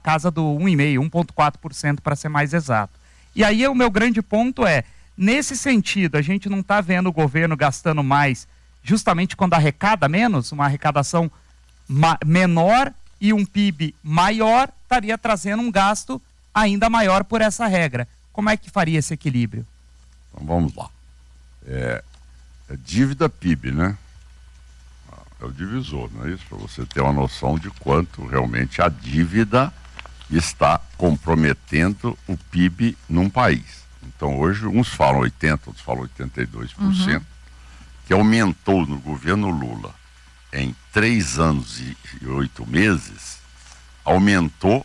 casa do 1,5%, 1,4% para ser mais exato. E aí o meu grande ponto é, nesse sentido, a gente não está vendo o governo gastando mais justamente quando arrecada menos, uma arrecadação menor e um PIB maior estaria trazendo um gasto ainda maior por essa regra. Como é que faria esse equilíbrio? Então vamos lá. É dívida PIB, né? É o divisor, não é isso? Para você ter uma noção de quanto realmente a dívida está comprometendo o PIB num país. Então hoje uns falam 80%, outros falam 82%, que aumentou no governo Lula em 3 anos e 8 meses, aumentou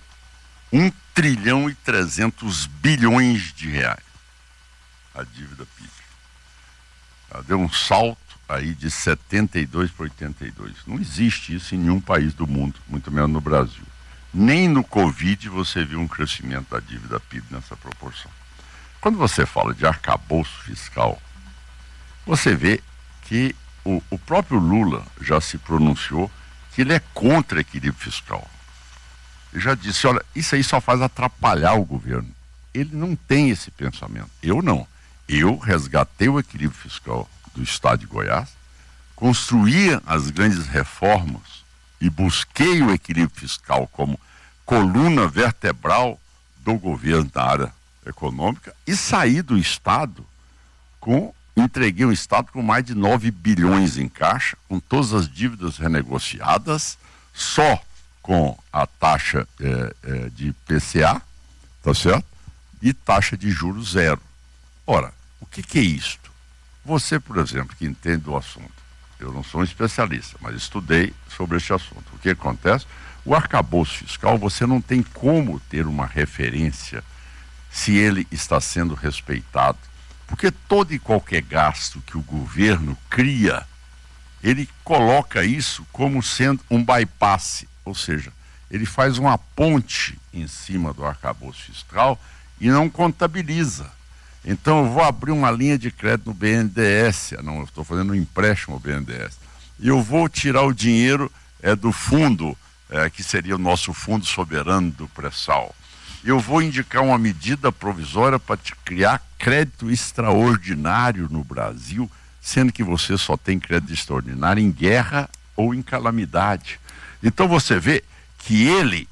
1,3 trilhão de reais a dívida PIB. Ela deu um salto aí de 72 para 82. Não existe isso em nenhum país do mundo, muito menos no Brasil. Nem no Covid você viu um crescimento da dívida PIB nessa proporção. Quando você fala de arcabouço fiscal, você vê que o próprio Lula já se pronunciou que ele é contra equilíbrio fiscal. Ele já disse, olha, isso aí só faz atrapalhar o governo. Ele não tem esse pensamento. Eu não. Eu resgatei o equilíbrio fiscal do estado de Goiás, construí as grandes reformas e busquei o equilíbrio fiscal como coluna vertebral do governo na área econômica e saí do estado entreguei o estado com mais de 9 bilhões em caixa, com todas as dívidas renegociadas, só com a taxa de PCA, tá certo? E taxa de juros zero. Ora, o que é isto? Você, por exemplo, que entende do assunto, eu não sou um especialista, mas estudei sobre este assunto. O que acontece? O arcabouço fiscal, você não tem como ter uma referência se ele está sendo respeitado. Porque todo e qualquer gasto que o governo cria, ele coloca isso como sendo um bypass, ou seja, ele faz uma ponte em cima do arcabouço fiscal e não contabiliza. Então eu vou abrir uma linha de crédito no BNDES, não, eu estou fazendo um empréstimo ao BNDES, e eu vou tirar o dinheiro do fundo, que seria o nosso fundo soberano do pré-sal. Eu vou indicar uma medida provisória para criar crédito extraordinário no Brasil, sendo que você só tem crédito extraordinário em guerra ou em calamidade. Então você vê que ele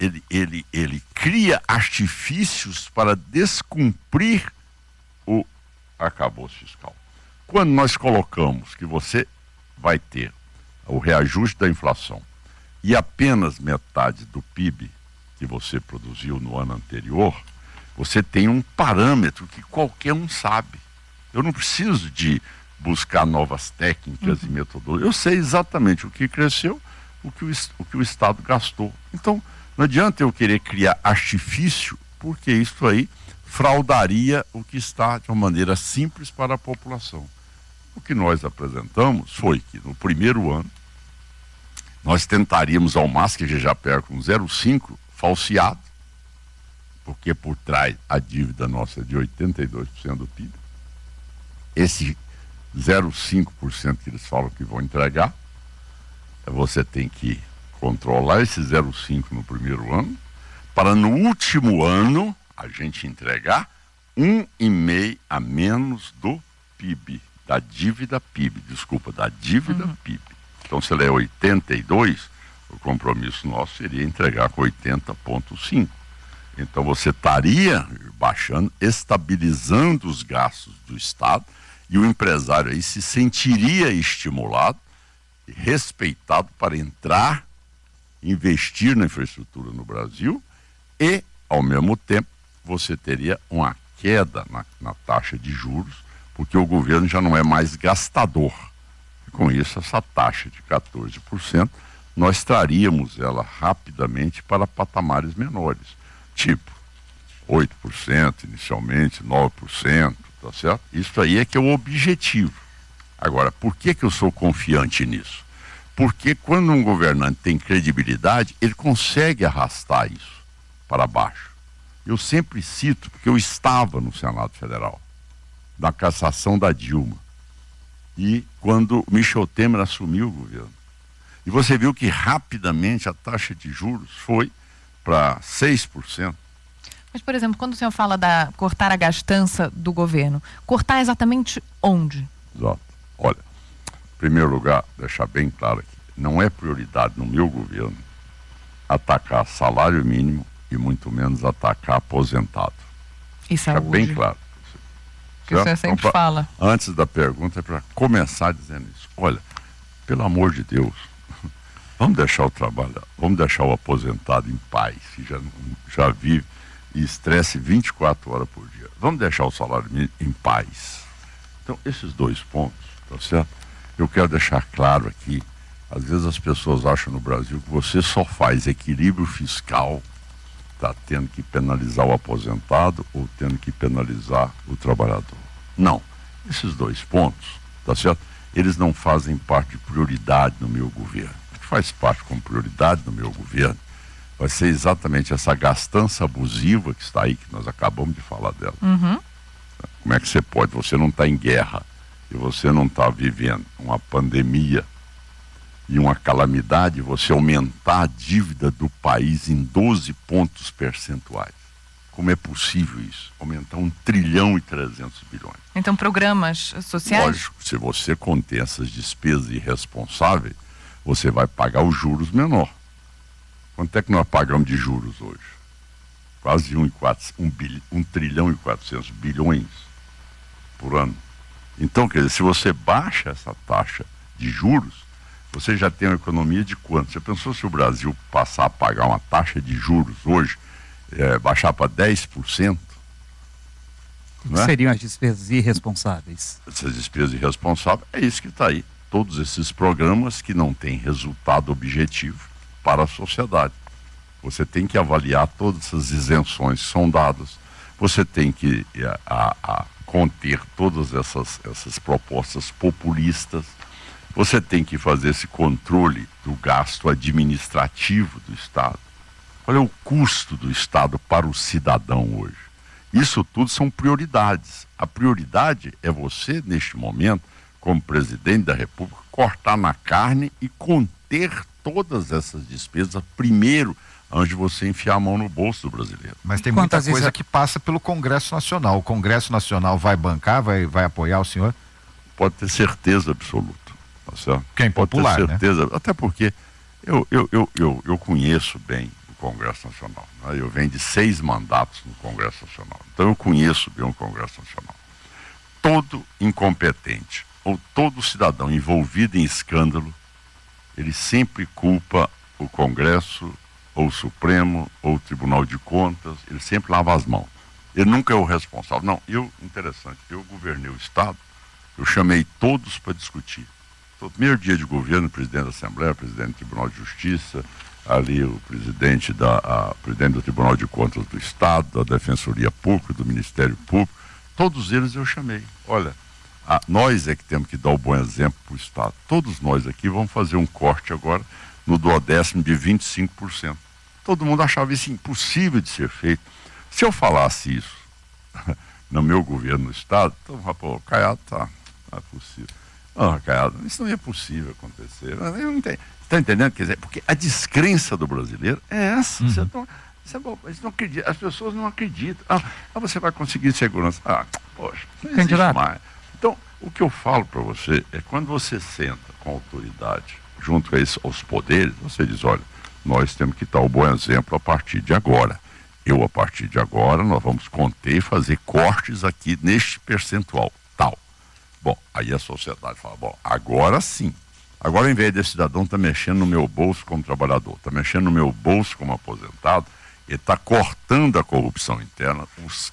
cria artifícios para descumprir o arcabouço fiscal. Quando nós colocamos que você vai ter o reajuste da inflação e apenas metade do PIB que você produziu no ano anterior, você tem um parâmetro que qualquer um sabe. Eu não preciso de buscar novas técnicas e metodologias. Eu sei exatamente o que cresceu, o que o Estado gastou. Então, não adianta eu querer criar artifício, porque isso aí fraudaria o que está de uma maneira simples para a população. O que nós apresentamos foi que no primeiro ano nós tentaríamos ao máximo que já perca um 0,5 falseado, porque por trás a dívida nossa é de 82% do PIB. Esse 0,5% que eles falam que vão entregar, você tem que controlar esse 0,5% no primeiro ano, para no último ano a gente entregar 1,5% a menos do PIB, da dívida PIB. Então, se ele é 82, o compromisso nosso seria entregar com 80,5%. Então, você estaria baixando, estabilizando os gastos do Estado, e o empresário aí se sentiria estimulado e respeitado para entrar, investir na infraestrutura no Brasil e, ao mesmo tempo, você teria uma queda na taxa de juros, porque o governo já não é mais gastador. E com isso, essa taxa de 14%, nós traríamos ela rapidamente para patamares menores, tipo 8% inicialmente, 9%, tá certo? Isso aí é que é o objetivo. Agora, por que eu sou confiante nisso? Porque quando um governante tem credibilidade, ele consegue arrastar isso para baixo. Eu sempre cito, porque eu estava no Senado Federal, na cassação da Dilma, e quando Michel Temer assumiu o governo. E você viu que rapidamente a taxa de juros foi para 6%. Mas, por exemplo, quando o senhor fala da cortar a gastança do governo, cortar exatamente onde? Exato. Olha, em primeiro lugar, deixar bem claro aqui, não é prioridade no meu governo atacar salário mínimo e muito menos atacar aposentado. E saúde. Deixar bem claro. Que o senhor sempre fala. Antes da pergunta, é para começar dizendo isso. Olha, pelo amor de Deus, vamos deixar o trabalho, vamos deixar o aposentado em paz, que já vive e estresse 24 horas por dia. Vamos deixar o salário mínimo em paz. Então, esses dois pontos, tá certo? Eu quero deixar claro aqui, às vezes as pessoas acham no Brasil que você só faz equilíbrio fiscal, tá tendo que penalizar o aposentado ou tendo que penalizar o trabalhador. Não. Esses dois pontos, tá certo? Eles não fazem parte de prioridade no meu governo. O que faz parte como prioridade no meu governo vai ser exatamente essa gastança abusiva que está aí, que nós acabamos de falar dela. Uhum. Como é que você pode? Você não está em guerra e você não está vivendo uma pandemia e uma calamidade, você aumentar a dívida do país em 12 pontos percentuais. Como é possível isso? Aumentar 1 trilhão e 300 bilhões. Então, programas sociais? Lógico, se você contém essas despesas irresponsáveis, você vai pagar os juros menor. Quanto é que nós pagamos de juros hoje? Quase 1 trilhão e 400 bilhões por ano. Então, quer dizer, se você baixa essa taxa de juros, você já tem uma economia de quanto? Você pensou se o Brasil passar a pagar uma taxa de juros hoje, baixar para 10%? O que seriam as despesas irresponsáveis? Essas despesas irresponsáveis, é isso que está aí. Todos esses programas que não têm resultado objetivo para a sociedade. Você tem que avaliar todas essas isenções que são dadas. Você tem que conter todas essas propostas populistas. Você tem que fazer esse controle do gasto administrativo do Estado. Qual é o custo do Estado para o cidadão hoje? Isso tudo são prioridades. A prioridade é você, neste momento, como presidente da República, cortar na carne e conter todas essas despesas primeiro, antes de você enfiar a mão no bolso do brasileiro. Mas tem muita coisa que passa pelo Congresso Nacional. O Congresso Nacional vai bancar, vai apoiar o senhor? Pode ter certeza absoluta. Tá certo? Que é impopular, pode ter certeza, né? Até porque eu conheço bem o Congresso Nacional. Né? Eu venho de 6 mandatos no Congresso Nacional. Então eu conheço bem o Congresso Nacional. Todo incompetente ou todo cidadão envolvido em escândalo, ele sempre culpa o Congresso, ou o Supremo, ou o Tribunal de Contas, ele sempre lava as mãos. Ele nunca é o responsável. Não, interessante, eu governei o Estado, eu chamei todos para discutir. No primeiro dia de governo, o presidente da Assembleia, o presidente do Tribunal de Justiça, ali o presidente do Tribunal de Contas do Estado, da Defensoria Pública, do Ministério Público, todos eles eu chamei. Olha, nós é que temos que dar o bom exemplo para o Estado. Todos nós aqui vamos fazer um corte agora no duodécimo de 25%. Todo mundo achava isso impossível de ser feito. Se eu falasse isso no meu governo no Estado, então, rapaz, o Caiado não é possível. Não, Caiado, isso não é possível acontecer. Não tem. Está entendendo? Quer dizer, porque a descrença do brasileiro é essa. Não acredita, as pessoas não acreditam. Você vai conseguir segurança. Poxa, não existe mais. Então, o que eu falo para você é quando você senta com a autoridade, junto aos poderes, você diz, olha, nós temos que dar o bom exemplo a partir de agora. A partir de agora, nós vamos conter e fazer cortes aqui neste percentual, tal. Bom, aí a sociedade fala, bom, agora sim. Agora, ao invés desse cidadão estar mexendo no meu bolso como trabalhador, está mexendo no meu bolso como aposentado, ele está cortando a corrupção interna,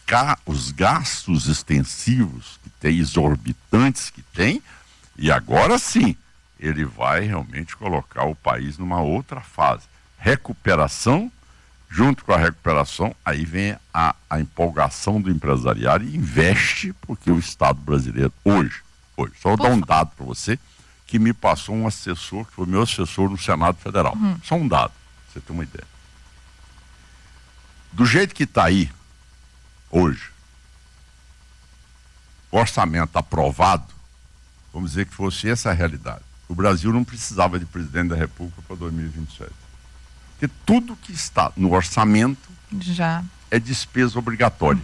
os gastos extensivos que tem, exorbitantes que tem, e agora sim, ele vai realmente colocar o país numa outra fase. Recuperação, junto com a recuperação, aí vem a empolgação do empresariado e investe, porque o Estado brasileiro hoje, só vou dar um dado para você, que me passou um assessor, que foi meu assessor no Senado Federal. Só um dado, pra você ter uma ideia. Do jeito que está aí, hoje, o orçamento aprovado, vamos dizer que fosse essa a realidade. O Brasil não precisava de presidente da República para 2027. Porque tudo que está no orçamento já é despesa obrigatória.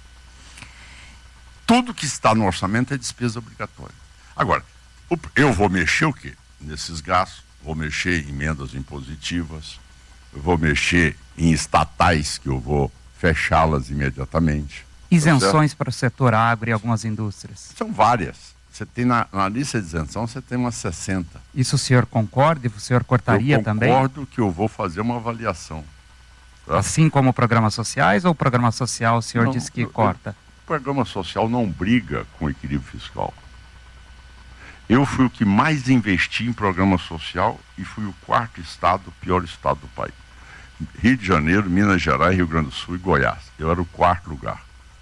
Tudo que está no orçamento é despesa obrigatória. Agora, eu vou mexer o quê? Nesses gastos, vou mexer em emendas impositivas, vou mexer em estatais que eu vou fechá-las imediatamente. Isenções para o setor agro e algumas indústrias. São várias. Você tem na lista de isenção, você tem umas 60. Isso o senhor concorda? O senhor cortaria também? Eu concordo que eu vou fazer uma avaliação. Tá? Assim como programas sociais, ou o programa social o senhor disse que corta? O programa social não briga com o equilíbrio fiscal. Eu fui o que mais investi em programa social e fui o quarto estado, o pior estado do país. Rio de Janeiro, Minas Gerais, Rio Grande do Sul e Goiás. Eu era o quarto lugar.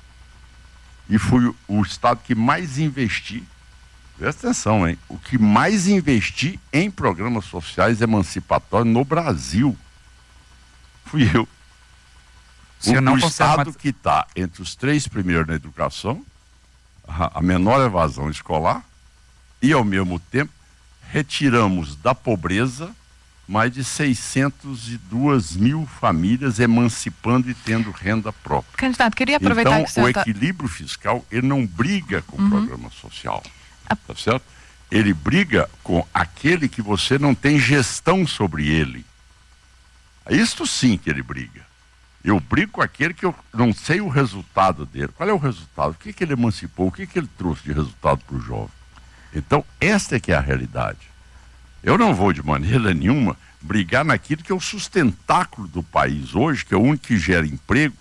E fui o estado que mais investi, presta atenção, hein? O que mais investi em programas sociais emancipatórios no Brasil. Fui eu. O estado que está entre os 3 primeiros na educação, a menor evasão escolar, e ao mesmo tempo retiramos da pobreza mais de 602 mil famílias emancipando e tendo renda própria. Candidato, queria aproveitar então, que o equilíbrio fiscal, ele não briga com o programa social, tá certo? Ele briga com aquele que você não tem gestão sobre ele. Isto sim que ele briga. Eu brigo com aquele que eu não sei o resultado dele. Qual é o resultado? O que ele emancipou? O que ele trouxe de resultado para o jovem? Então, esta é que é a realidade. Eu não vou, de maneira nenhuma, brigar naquilo que é o sustentáculo do país hoje, que é o único que gera emprego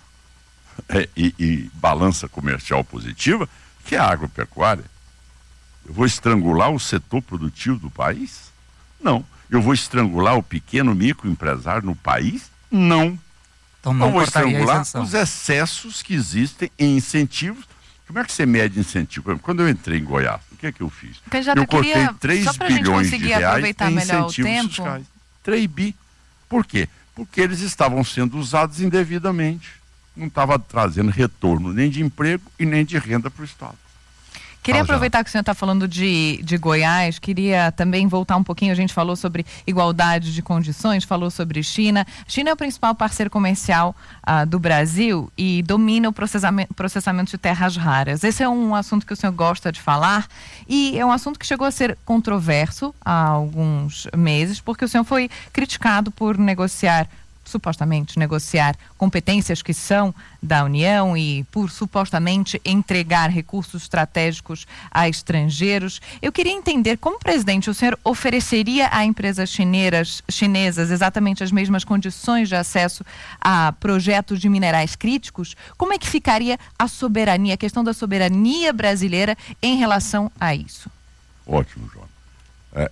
e balança comercial positiva, que é a agropecuária. Eu vou estrangular o setor produtivo do país? Não. Eu vou estrangular o pequeno microempresário no país? Não. Então não eu vou cortaria estrangular a isenção. os excessos que existem em incentivos. Como é que você mede incentivo? Por exemplo, quando eu entrei em Goiás, o que é que eu fiz? Candidato, eu cortei 3 só pra gente bilhões de conseguir reais aproveitar em melhor o incentivos tempo. fiscais. 3 bi. Por quê? Porque eles estavam sendo usados indevidamente. Não estava trazendo retorno nem de emprego e nem de renda para o Estado. Queria aproveitar que o senhor está falando de Goiás, queria também voltar um pouquinho, a gente falou sobre igualdade de condições, falou sobre China. China é o principal parceiro comercial do Brasil e domina o processamento de terras raras. Esse é um assunto que o senhor gosta de falar e é um assunto que chegou a ser controverso há alguns meses, porque o senhor foi criticado por supostamente negociar competências que são da União e por supostamente entregar recursos estratégicos a estrangeiros. Eu queria entender, como presidente, o senhor ofereceria a empresas chinesas exatamente as mesmas condições de acesso a projetos de minerais críticos? Como é que ficaria a questão da soberania brasileira em relação a isso? Ótimo, João.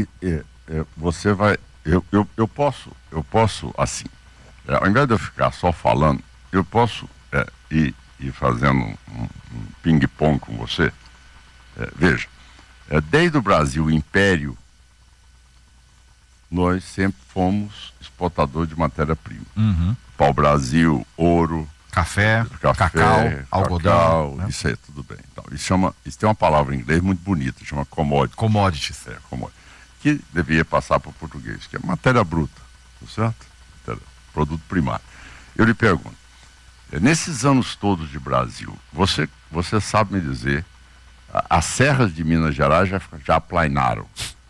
Você vai... Eu posso assim, ao invés de eu ficar só falando, eu posso ir fazendo um ping-pong com você. Veja, desde o Brasil Império, nós sempre fomos exportador de matéria-prima. Pau-Brasil, ouro, café, cacau, algodão. Né? Isso aí, tudo bem. Então, isso tem uma palavra em inglês muito bonita, chama commodity. Commodities. Commodity. Que deveria passar para o português, que é matéria bruta, tá certo? Produto primário. Eu lhe pergunto, nesses anos todos de Brasil, você sabe me dizer, as serras de Minas Gerais já aplainaram.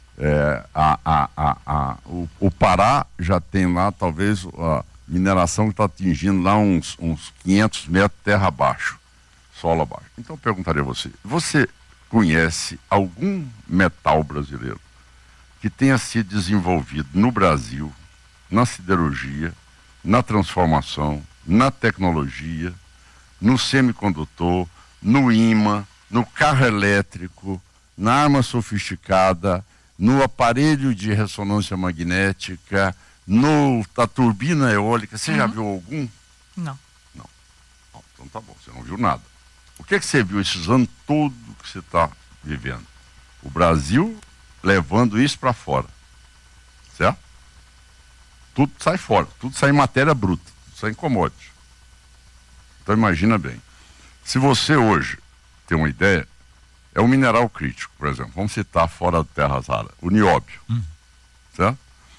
O Pará já tem lá, talvez, a mineração que está atingindo lá uns 500 metros terra abaixo, solo abaixo. Então eu perguntaria a você conhece algum metal brasileiro que tenha sido desenvolvido no Brasil, na siderurgia, na transformação, na tecnologia, no semicondutor, no imã, no carro elétrico, na arma sofisticada, no aparelho de ressonância magnética, na turbina eólica? Você já viu algum? Não. Não. Então tá bom, você não viu nada. O que você viu esses anos todos que você está vivendo? O Brasil levando isso para fora, certo? Tudo sai fora, tudo sai em matéria bruta, tudo sai em commodity. Então imagina bem, se você hoje tem uma ideia, é um mineral crítico, por exemplo, vamos citar fora da terra rara, o nióbio, certo?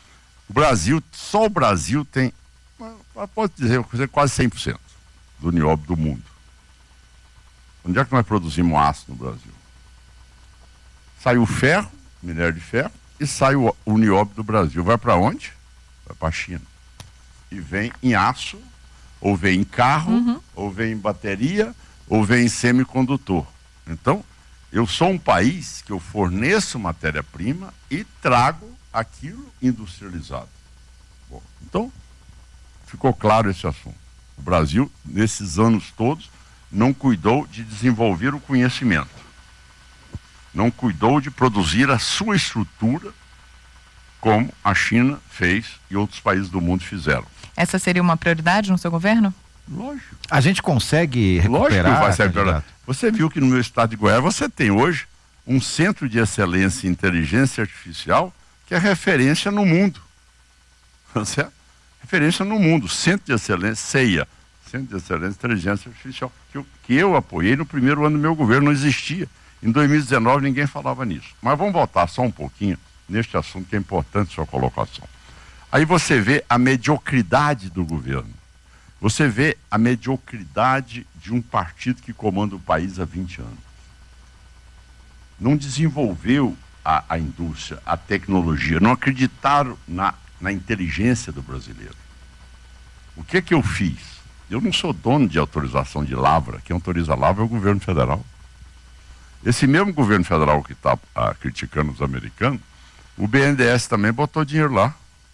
O Brasil, só o Brasil tem, pode dizer, quase 100% do nióbio do mundo. Onde é que nós produzimos aço no Brasil? Sai o ferro, minério de ferro, e sai o nióbio do Brasil. Vai para onde? Vai para a China. E vem em aço, ou vem em carro, ou vem em bateria, ou vem em semicondutor. Então, eu sou um país que eu forneço matéria-prima e trago aquilo industrializado. Bom, então, ficou claro esse assunto. O Brasil, nesses anos todos, não cuidou de desenvolver o conhecimento. Não cuidou de produzir a sua estrutura, como a China fez e outros países do mundo fizeram. Essa seria uma prioridade no seu governo? Lógico. A gente consegue recuperar? Lógico que vai ser. Você viu que no meu estado de Goiás você tem hoje um centro de excelência em inteligência artificial que é referência no mundo. Certo? Referência no mundo. Centro de excelência, CEIA, Centro de Excelência em Inteligência Artificial, que eu apoiei no primeiro ano do meu governo, não existia. Em 2019 ninguém falava nisso. Mas vamos voltar só um pouquinho neste assunto que é importante sua colocação. Aí você vê a mediocridade do governo. Você vê a mediocridade de um partido que comanda o país há 20 anos. Não desenvolveu a indústria, a tecnologia, não acreditaram na inteligência do brasileiro. O que eu fiz? Eu não sou dono de autorização de lavra. Quem autoriza a lavra é o governo federal. Esse mesmo governo federal que está criticando os americanos, o BNDES também botou dinheiro lá.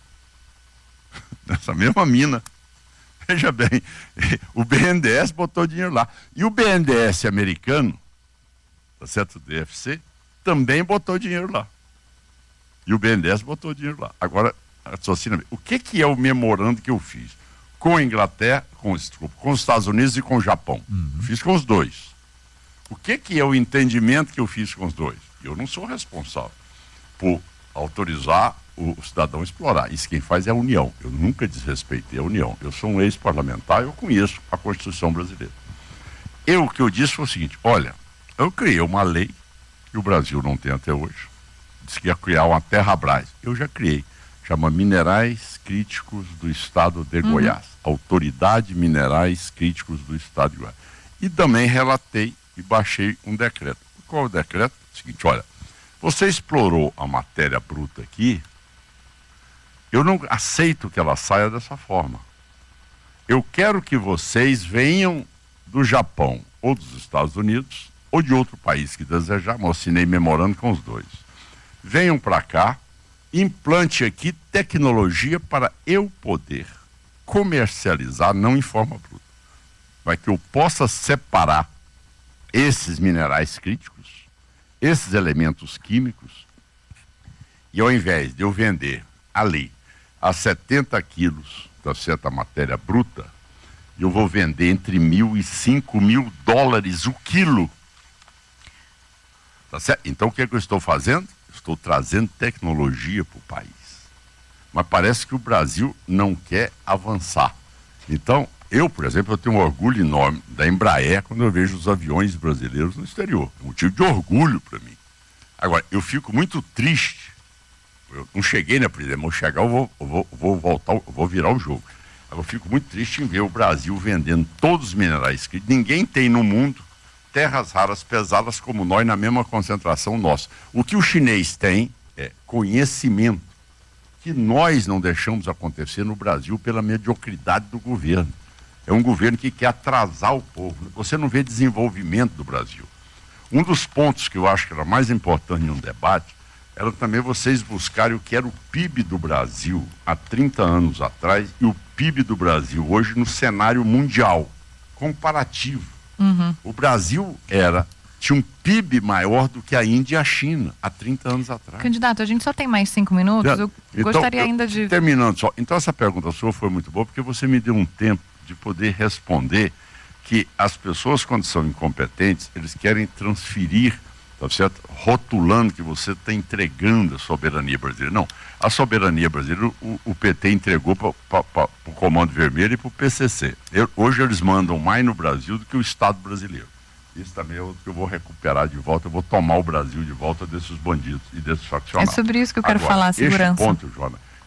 Nessa mesma mina. Veja bem, o BNDES botou dinheiro lá. E o BNDES americano, tá certo? O DFC, também botou dinheiro lá. E o BNDES botou dinheiro lá. Agora, raciocina bem. O que é o memorando que eu fiz? Com a Inglaterra, com os Estados Unidos e com o Japão. Fiz com os dois. O que é o entendimento que eu fiz com os dois? Eu não sou responsável por autorizar o cidadão a explorar. Isso quem faz é a União. Eu nunca desrespeitei a União. Eu sou um ex-parlamentar, eu conheço a Constituição brasileira. O que eu disse foi o seguinte: olha, eu criei uma lei que o Brasil não tem até hoje. Disse que ia criar uma Terrabras. Eu já criei. Chama Minerais Críticos do Estado de Goiás. Autoridade Minerais Críticos do Estado de Goiás. E também relatei e baixei um decreto. Qual é o decreto? É o seguinte: olha, você explorou a matéria bruta aqui, eu não aceito que ela saia dessa forma. Eu quero que vocês venham do Japão ou dos Estados Unidos ou de outro país que desejar, mas eu assinei memorando com os dois. Venham para cá, implante aqui tecnologia para eu poder comercializar, não em forma bruta, para que eu possa separar esses minerais críticos, esses elementos químicos, e ao invés de eu vender ali a 70 quilos da certa matéria bruta, eu vou vender entre $1.000 e $5.000 o quilo. Tá certo? Então o que eu estou fazendo? Estou trazendo tecnologia para o país. Mas parece que o Brasil não quer avançar. Então, eu, por exemplo, eu tenho um orgulho enorme da Embraer quando eu vejo os aviões brasileiros no exterior. É um motivo de orgulho para mim. Agora, eu fico muito triste. Eu não cheguei na presidência, mas chegar eu vou voltar, eu vou virar o jogo. Eu fico muito triste em ver o Brasil vendendo todos os minerais que ninguém tem no mundo, terras raras pesadas como nós, na mesma concentração nossa. O que o chinês tem é conhecimento, que nós não deixamos acontecer no Brasil pela mediocridade do governo. É um governo que quer atrasar o povo. Você não vê desenvolvimento do Brasil. Um dos pontos que eu acho que era mais importante em um debate era também vocês buscarem o que era o PIB do Brasil há 30 anos atrás e o PIB do Brasil hoje no cenário mundial, comparativo. O Brasil tinha um PIB maior do que a Índia e a China há 30 anos atrás. Candidato, a gente só tem mais 5 minutos, eu gostaria ainda de... Terminando só, então essa pergunta sua foi muito boa porque você me deu um tempo de poder responder que as pessoas, quando são incompetentes, eles querem transferir, tá certo? Rotulando que você está entregando a soberania brasileira. Não, a soberania brasileira o PT entregou para o Comando Vermelho e para o PCC. Hoje eles mandam mais no Brasil do que o Estado brasileiro. Isso também é o que eu vou recuperar de volta, eu vou tomar o Brasil de volta desses bandidos e desses faccionados. É sobre isso que eu quero falar, segurança. Esse ponto, Joana,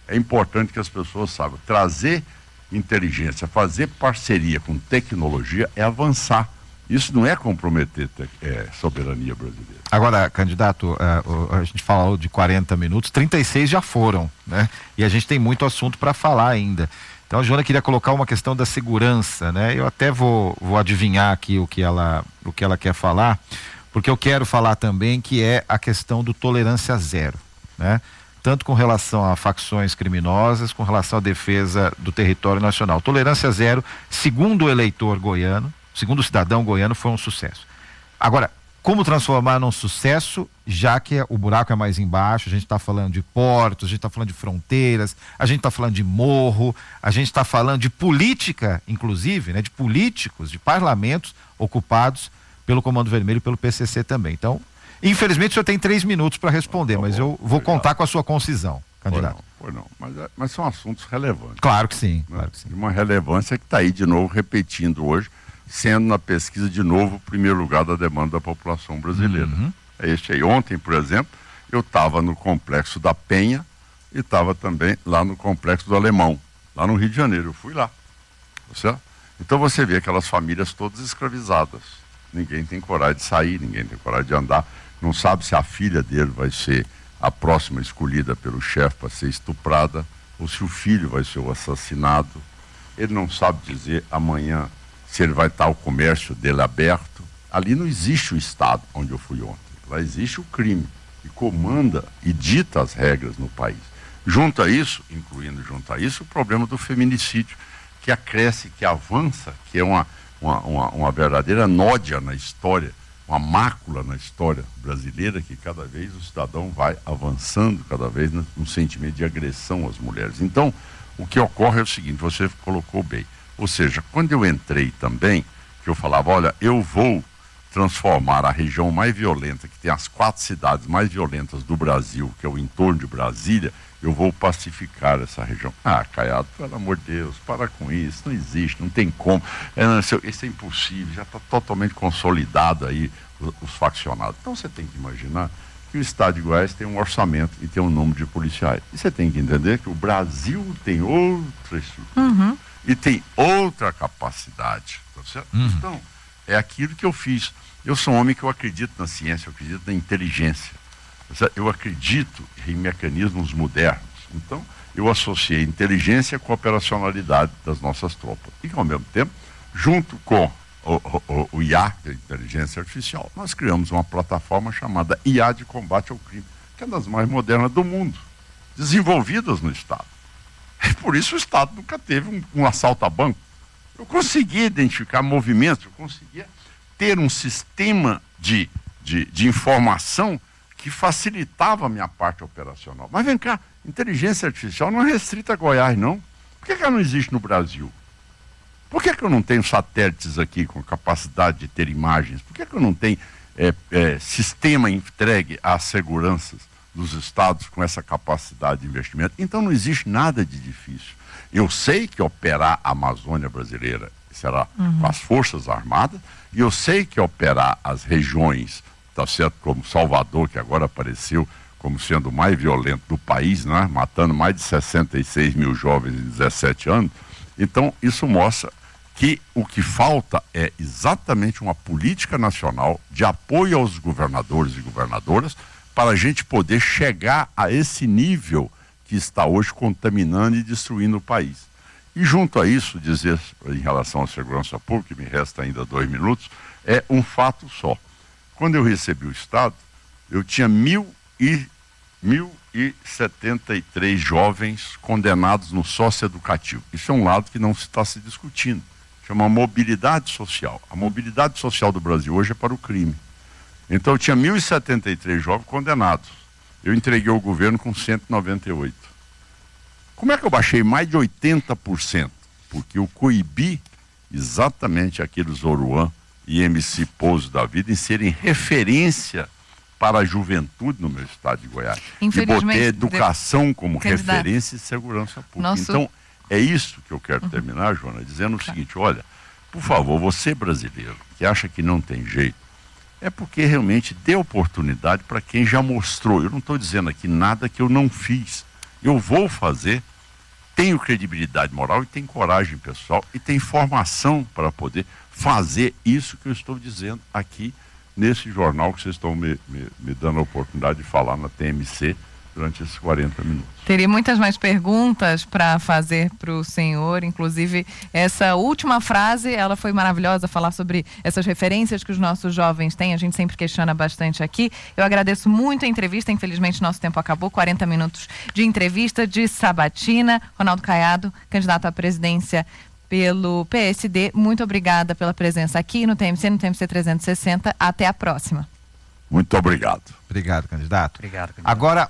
é importante que as pessoas saibam. Trazer inteligência, fazer parceria com tecnologia é avançar. Isso não é comprometer soberania brasileira. Agora, candidato, a gente falou de 40 minutos, 36 já foram, né? E a gente tem muito assunto para falar ainda. Então a Joana queria colocar uma questão da segurança, né? Eu até vou adivinhar aqui o que ela quer falar, porque eu quero falar também que é a questão do tolerância zero, né? Tanto com relação a facções criminosas, com relação à defesa do território nacional. Tolerância zero, segundo o eleitor goiano, segundo o cidadão goiano, foi um sucesso. Agora, como transformar num sucesso, já que o buraco é mais embaixo, a gente está falando de portos, a gente está falando de fronteiras, a gente está falando de morro, a gente está falando de política, inclusive, né, de políticos, de parlamentos ocupados pelo Comando Vermelho e pelo PCC também. Então, infelizmente o senhor tem 3 minutos para responder, mas eu vou contar com a sua concisão, candidato. Pois não, mas são assuntos relevantes. Claro que sim, né? Claro que sim. De uma relevância que está aí de novo repetindo hoje, sendo na pesquisa de novo o primeiro lugar da demanda da população brasileira. É este aí. Ontem, por exemplo, eu estava no Complexo da Penha e estava também lá no Complexo do Alemão, lá no Rio de Janeiro. Eu fui lá. Certo? Então você vê aquelas famílias todas escravizadas. Ninguém tem coragem de sair, ninguém tem coragem de andar. Não sabe se a filha dele vai ser a próxima escolhida pelo chefe para ser estuprada ou se o filho vai ser o assassinado. Ele não sabe dizer amanhã se ele vai estar o comércio dele aberto. Ali não existe o Estado onde eu fui ontem. Lá existe o crime, que comanda e dita as regras no país. Junto a isso, o problema do feminicídio, que acresce, que avança, que é uma verdadeira nódia na história, uma mácula na história brasileira, que cada vez o cidadão vai avançando, cada vez no sentimento de agressão às mulheres. Então, o que ocorre é o seguinte, você colocou bem. Ou seja, quando eu entrei também, que eu falava, olha, eu vou transformar a região mais violenta, que tem as 4 cidades mais violentas do Brasil, que é o entorno de Brasília, eu vou pacificar essa região. Ah, Caiado, pelo amor de Deus, para com isso, não existe, não tem como. Isso é impossível, já está totalmente consolidado aí os faccionados. Então você tem que imaginar que o Estado de Goiás tem um orçamento e tem um número de policiais. E você tem que entender que o Brasil tem outra estrutura. E tem outra capacidade, tá certo? Então, é aquilo que eu fiz. Eu sou um homem que eu acredito na ciência, eu acredito na inteligência. Tá certo? Eu acredito em mecanismos modernos. Então, eu associei inteligência com a operacionalidade das nossas tropas. E, ao mesmo tempo, junto com o IA, que é a inteligência artificial, nós criamos uma plataforma chamada IA de combate ao crime, que é uma das mais modernas do mundo, desenvolvidas no Estado. E por isso o Estado nunca teve um assalto a banco. Eu conseguia identificar movimentos, eu conseguia ter um sistema de informação que facilitava a minha parte operacional. Mas vem cá, inteligência artificial não é restrita a Goiás, não. Por que ela não existe no Brasil? Por que eu não tenho satélites aqui com capacidade de ter imagens? Por que eu não tenho sistema entregue às seguranças dos estados com essa capacidade de investimento? Então não existe nada de difícil. Eu sei que operar a Amazônia brasileira será com as Forças Armadas, e eu sei que operar as regiões, tá certo, como Salvador, que agora apareceu como sendo o mais violento do país, né? Matando mais de 66 mil jovens de 17 anos. Então isso mostra que o que falta é exatamente uma política nacional de apoio aos governadores e governadoras para a gente poder chegar a esse nível que está hoje contaminando e destruindo o país. E junto a isso, dizer em relação à segurança pública, que me resta ainda 2 minutos, é um fato só. Quando eu recebi o Estado, eu tinha 1.073 jovens condenados no socioeducativo. Isso é um lado que não está se discutindo. Chama mobilidade social. A mobilidade social do Brasil hoje é para o crime. Então eu tinha 1.073 jovens condenados. Eu entreguei ao governo com 198. Como é que eu baixei mais de 80%? Porque eu coibi exatamente aqueles Oruan e MC Pouso da vida em serem referência para a juventude no meu estado de Goiás. E botei a educação como referência e segurança pública. Então, é isso que eu quero terminar, Joana, dizendo o seguinte, olha, por favor, você brasileiro que acha que não tem jeito, é porque realmente dê oportunidade para quem já mostrou. Eu não estou dizendo aqui nada que eu não fiz. Eu vou fazer, tenho credibilidade moral e tenho coragem pessoal e tenho formação para poder fazer isso que eu estou dizendo aqui nesse jornal que vocês estão me dando a oportunidade de falar na TMC durante esses 40 minutos. Teria muitas mais perguntas para fazer para o senhor, inclusive essa última frase, ela foi maravilhosa, falar sobre essas referências que os nossos jovens têm, a gente sempre questiona bastante aqui. Eu agradeço muito a entrevista, infelizmente nosso tempo acabou, 40 minutos de entrevista de sabatina. Ronaldo Caiado, candidato à presidência pelo PSD, muito obrigada pela presença aqui no TMC 360, até a próxima. Muito obrigado. Obrigado, candidato. Obrigado, candidato. Agora,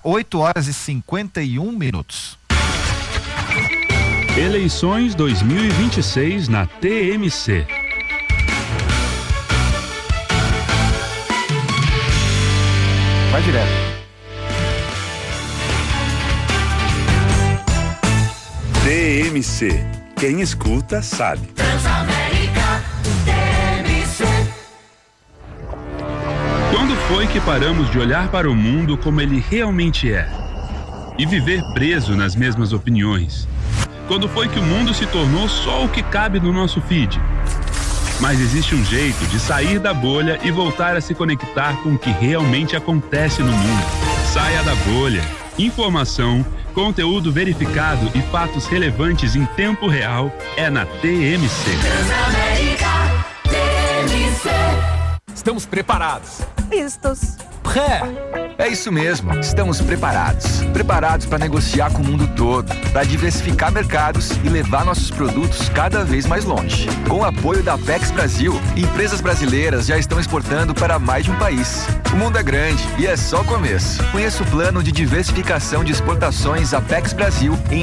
8h51. Eleições 2026 na TMC. Vai direto. TMC. Quem escuta sabe. Transamérica TMC. Quando foi que paramos de olhar para o mundo como ele realmente é? E viver preso nas mesmas opiniões? Quando foi que o mundo se tornou só o que cabe no nosso feed? Mas existe um jeito de sair da bolha e voltar a se conectar com o que realmente acontece no mundo. Saia da bolha. Informação, conteúdo verificado e fatos relevantes em tempo real é na TMC. Transamérica TMC. Estamos preparados. Vistos. É isso mesmo, estamos preparados. Preparados para negociar com o mundo todo, para diversificar mercados e levar nossos produtos cada vez mais longe. Com o apoio da Apex Brasil, empresas brasileiras já estão exportando para mais de um país. O mundo é grande e é só o começo. Conheça o plano de diversificação de exportações Apex Brasil em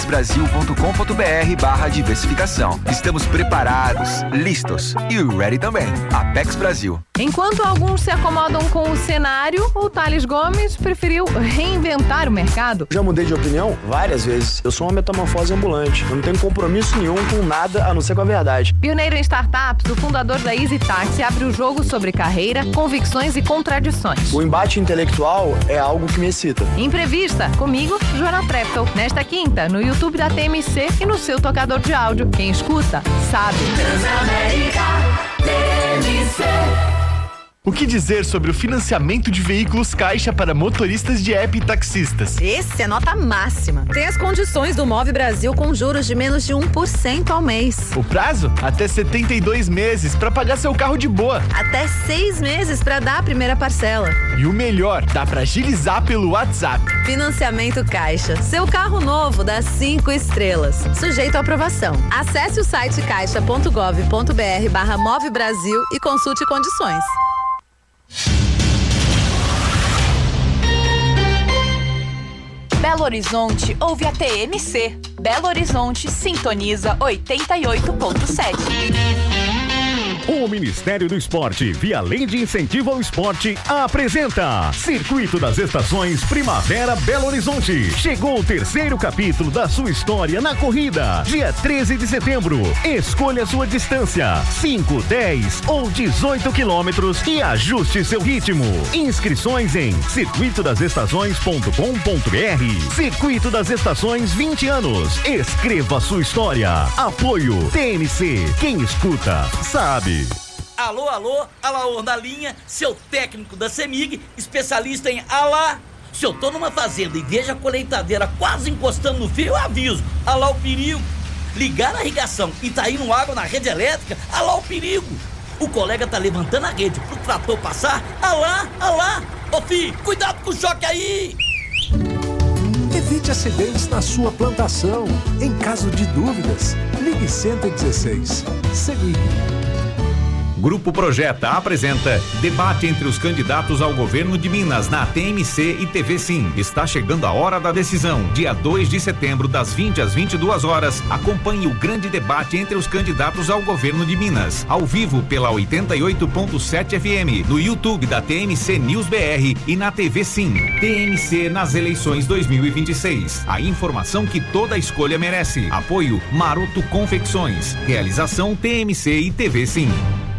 apexbrasil.com.br/diversificação. Estamos preparados, listos e ready também. Apex Brasil. Enquanto alguns se acomodam com o cenário, o Thales Gomes preferiu reinventar o mercado. Já mudei de opinião várias vezes. Eu sou uma metamorfose ambulante. Eu não tenho compromisso nenhum com nada a não ser com a verdade. Pioneiro em startups, o fundador da Easy Taxi abre o jogo sobre carreira, convicções e contradições. O embate intelectual é algo que me excita. Entrevista comigo, Joana Treptow. Nesta quinta, no YouTube da TMC e no seu tocador de áudio. Quem escuta, sabe. Transamérica TMC. O que dizer sobre o financiamento de veículos Caixa para motoristas de app e taxistas? Esse é nota máxima. Tem as condições do Move Brasil com juros de menos de 1% ao mês. O prazo? Até 72 meses para pagar seu carro de boa. Até 6 meses para dar a primeira parcela. E o melhor, dá para agilizar pelo WhatsApp. Financiamento Caixa. Seu carro novo dá 5 estrelas. Sujeito à aprovação. Acesse o site caixa.gov.br/Move Brasil e consulte condições. Belo Horizonte ouve a TMC. Belo Horizonte sintoniza 88.7. O Ministério do Esporte, via Lei de Incentivo ao Esporte, apresenta Circuito das Estações Primavera Belo Horizonte. Chegou o terceiro capítulo da sua história na corrida. Dia 13 de setembro. Escolha sua distância: 5, 10 ou 18 quilômetros e ajuste seu ritmo. Inscrições em circuitodasestações.com.br. Circuito das Estações 20 anos. Escreva sua história. Apoio TNC. Quem escuta, sabe. Alô, Alaor na linha, seu técnico da CEMIG, especialista em alá. Se eu tô numa fazenda e vejo a colheitadeira quase encostando no fio, eu aviso. Alá o perigo. Ligar a irrigação e tá indo água na rede elétrica, alá o perigo. O colega tá levantando a rede pro trator passar, alá. Ô filho, cuidado com o choque aí. Evite acidentes na sua plantação. Em caso de dúvidas, ligue 116. CEMIG. Grupo Projeta apresenta debate entre os candidatos ao governo de Minas na TMC e TV Sim. Está chegando a hora da decisão. Dia 2 de setembro, das 20 às 22 horas, acompanhe o grande debate entre os candidatos ao governo de Minas. Ao vivo pela 88.7 FM, no YouTube da TMC News BR e na TV Sim. TMC nas eleições 2026. A informação que toda escolha merece. Apoio Maroto Confecções. Realização TMC e TV Sim.